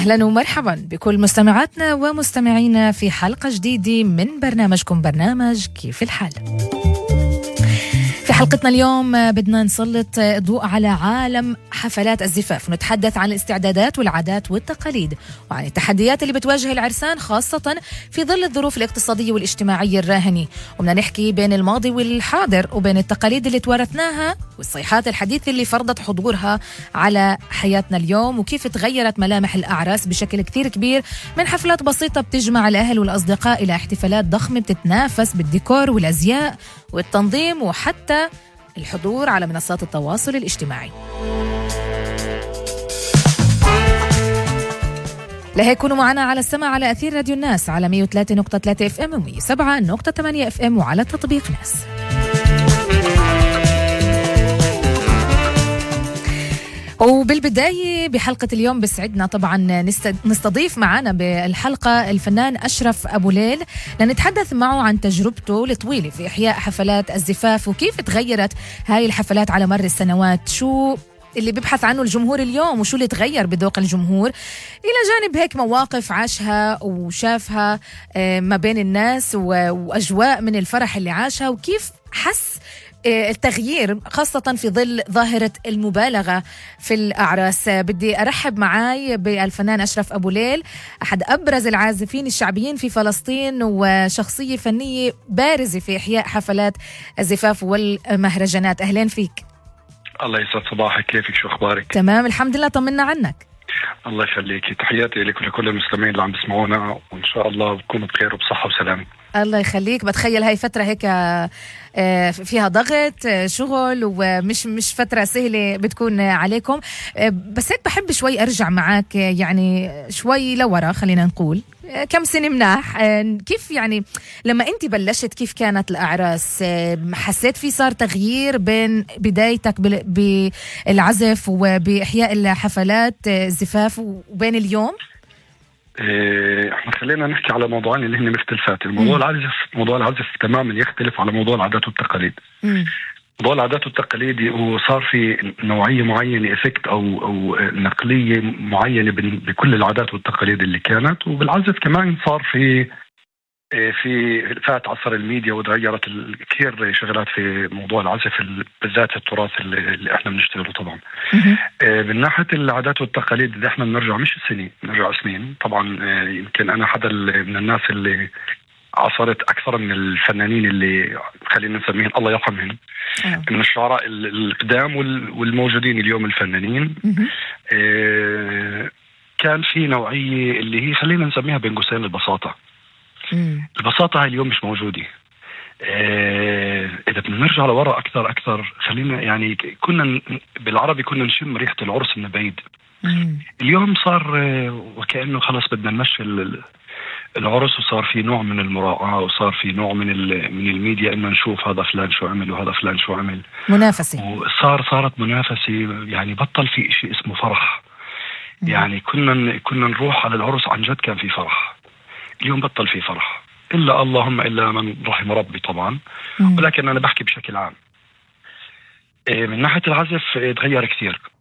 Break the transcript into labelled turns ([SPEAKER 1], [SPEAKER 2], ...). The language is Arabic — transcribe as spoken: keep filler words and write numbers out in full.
[SPEAKER 1] أهلا ومرحبا بكل مستمعاتنا ومستمعينا في حلقة جديدة من برنامجكم برنامج كيف الحال. في حلقتنا اليوم بدنا نسلط الضوء على عالم حفلات الزفاف، ونتحدث عن الاستعدادات والعادات والتقاليد وعن التحديات اللي بتواجه العرسان خاصة في ظل الظروف الاقتصادية والاجتماعية الراهنة، وبدنا نحكي بين الماضي والحاضر وبين التقاليد اللي توارثناها والصيحات الحديثة اللي فرضت حضورها على حياتنا اليوم، وكيف تغيرت ملامح الأعراس بشكل كتير كبير من حفلات بسيطة بتجمع الأهل والأصدقاء إلى احتفالات ضخمة بتتنافس بالديكور والأزياء والتنظيم وحتى الحضور على منصات التواصل الاجتماعي. لهيك كونوا معنا على السماع على أثير راديو الناس على مية وثلاثة نقطة ثلاثة اف ام ومية وسبعة نقطة ثمانية اف ام وعلى تطبيق ناس. وبالبداية بحلقة اليوم بسعدنا طبعا نستضيف معنا بالحلقة الفنان أشرف أبو ليل لنتحدث معه عن تجربته الطويلة في إحياء حفلات الزفاف وكيف تغيرت هاي الحفلات على مر السنوات، شو اللي بيبحث عنه الجمهور اليوم وشو اللي تغير بذوق الجمهور، إلى جانب هيك مواقف عاشها وشافها ما بين الناس وأجواء من الفرح اللي عاشها وكيف حس التغيير خاصة في ظل ظاهرة المبالغة في الأعراس. بدي أرحب معاي بالفنان أشرف أبو ليل، أحد أبرز العازفين الشعبيين في فلسطين وشخصية فنية بارزة في إحياء حفلات الزفاف والمهرجانات. أهلين فيك.
[SPEAKER 2] الله يسعد صباحك، كيفك؟ شو أخبارك؟
[SPEAKER 1] تمام الحمد لله، طمنا عنك.
[SPEAKER 2] الله يخليكي، تحياتي لك ولكل المستمعين اللي عم بسمعونا، وإن شاء الله بكونوا بخير وبصحة وسلامة. الله
[SPEAKER 1] يخليك. بتخيل هاي فترة هيك فيها ضغط شغل ومش مش فترة سهلة بتكون عليكم، بس هيك بحب شوي أرجع معك يعني شوي لورا، خلينا نقول كم سنة مناح. كيف يعني لما أنت بلشت كيف كانت الأعراس؟ حسيت في صار تغيير بين بدايتك بالعزف وبإحياء الحفلات الزفاف وبين اليوم؟
[SPEAKER 2] احنا خلينا نحكي على موضوعين اللي هن مختلفات. الموضوع العزف موضوع العزف تماما يختلف على موضوع العادات والتقاليد. مم. موضوع العادات والتقاليد وصار في نوعية معينة افكت او او نقلية معينة بكل العادات والتقاليد اللي كانت، وبالعزف كمان صار في في فات عصر الميديا وتغيرت كثير شغلات في موضوع العزف بالذات التراث اللي, اللي احنا بنشتغله طبعا. من ناحيه العادات والتقاليد اللي احنا بنرجع مش السنين، بنرجع سنين طبعا. يمكن انا حدا من الناس اللي عصرت اكثر من الفنانين اللي خلينا نسميهم الله يرحمهم من الشعراء القدام والموجودين اليوم الفنانين. كان في نوعيه اللي هي خلينا نسميها بين قوسين البساطه. مم. البساطة هاي اليوم مش موجودة. اه إذا بنرجع لورا أكثر أكثر خلينا يعني كنا بالعربي كنا نشم ريحة العرس من بعيد. اليوم صار وكأنه خلاص بدنا نمشي العرس، وصار في نوع من المراعاة، وصار في نوع من من الميديا إنه نشوف هذا فلان شو عمل وهذا فلان شو عمل،
[SPEAKER 1] منافسة.
[SPEAKER 2] وصار صارت منافسة، يعني بطل في شيء اسمه فرح. مم. يعني كنا كنا نروح على العرس عن جد كان في فرح. اليوم بطل في فرح إلا اللهم إلا من رحم ربي طبعا. مم. ولكن أنا بحكي بشكل عام. من ناحية العزف تغير كثير.